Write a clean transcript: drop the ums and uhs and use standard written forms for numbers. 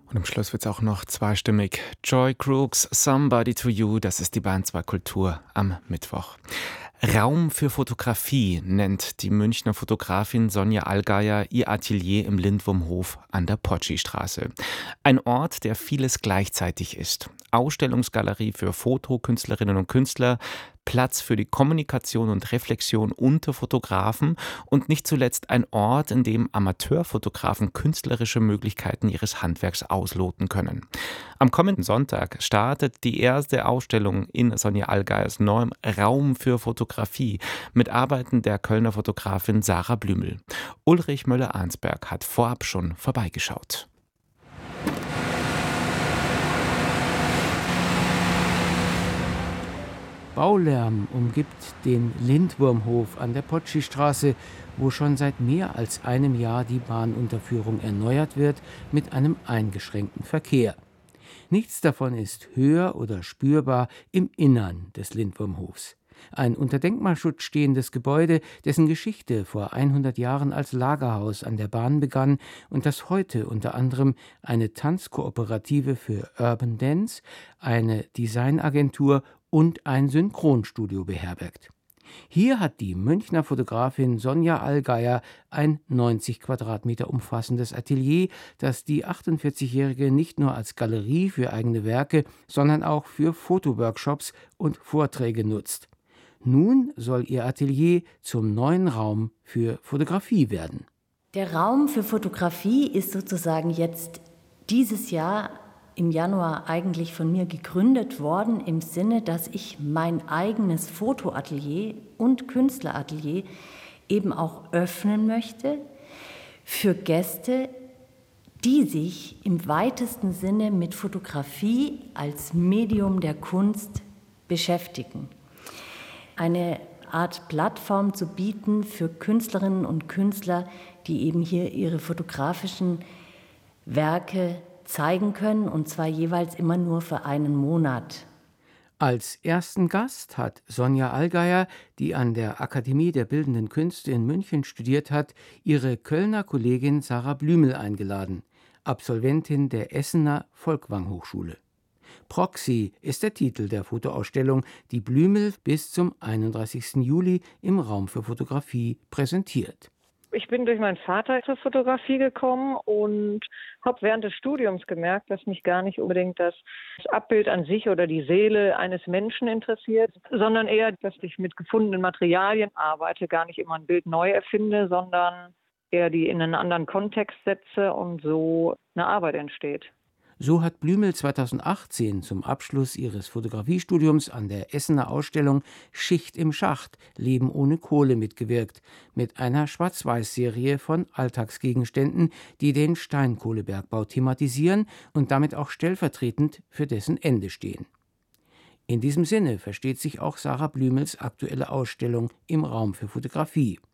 Und am Schluss wird es auch noch zweistimmig. Joy Crooks, Somebody to You, das ist die Band 2 Kultur am Mittwoch. Raum für Fotografie nennt die Münchner Fotografin Sonja Allgeier ihr Atelier im Lindwurmhof an der Potschi-Straße. Ein Ort, der vieles gleichzeitig ist. Ausstellungsgalerie für Fotokünstlerinnen und Künstler, Platz für die Kommunikation und Reflexion unter Fotografen und nicht zuletzt ein Ort, in dem Amateurfotografen künstlerische Möglichkeiten ihres Handwerks ausloten können. Am kommenden Sonntag startet die erste Ausstellung in Sonja Allgeiers neuem Raum für Fotografie mit Arbeiten der Kölner Fotografin Sarah Blümel. Ulrich Möller-Arnsberg hat vorab schon vorbeigeschaut. Baulärm umgibt den Lindwurmhof an der Potschi-Straße, wo schon seit mehr als einem Jahr die Bahnunterführung erneuert wird, mit einem eingeschränkten Verkehr. Nichts davon ist höher oder spürbar im Innern des Lindwurmhofs. Ein unter Denkmalschutz stehendes Gebäude, dessen Geschichte vor 100 Jahren als Lagerhaus an der Bahn begann und das heute unter anderem eine Tanzkooperative für Urban Dance, eine Designagentur und ein Synchronstudio beherbergt. Hier hat die Münchner Fotografin Sonja Allgeier ein 90 Quadratmeter umfassendes Atelier, das die 48-Jährige nicht nur als Galerie für eigene Werke, sondern auch für Fotoworkshops und Vorträge nutzt. Nun soll ihr Atelier zum neuen Raum für Fotografie werden. Der Raum für Fotografie ist sozusagen jetzt dieses Jahr im Januar eigentlich von mir gegründet worden, im Sinne, dass ich mein eigenes Fotoatelier und Künstleratelier eben auch öffnen möchte für Gäste, die sich im weitesten Sinne mit Fotografie als Medium der Kunst beschäftigen. Eine Art Plattform zu bieten für Künstlerinnen und Künstler, die eben hier ihre fotografischen Werke zeigen können, und zwar jeweils immer nur für einen Monat. Als ersten Gast hat Sonja Allgeier, die an der Akademie der Bildenden Künste in München studiert hat, ihre Kölner Kollegin Sarah Blümel eingeladen, Absolventin der Essener Folkwang-Hochschule. Proxy ist der Titel der Fotoausstellung, die Blümel bis zum 31. Juli im Raum für Fotografie präsentiert. Ich bin durch meinen Vater zur Fotografie gekommen und habe während des Studiums gemerkt, dass mich gar nicht unbedingt das Abbild an sich oder die Seele eines Menschen interessiert, sondern eher, dass ich mit gefundenen Materialien arbeite, gar nicht immer ein Bild neu erfinde, sondern eher die in einen anderen Kontext setze und so eine Arbeit entsteht. So hat Blümel 2018 zum Abschluss ihres Fotografiestudiums an der Essener Ausstellung Schicht im Schacht – Leben ohne Kohle mitgewirkt, mit einer Schwarz-Weiß-Serie von Alltagsgegenständen, die den Steinkohlebergbau thematisieren und damit auch stellvertretend für dessen Ende stehen. In diesem Sinne versteht sich auch Sarah Blümels aktuelle Ausstellung im Raum für Fotografie.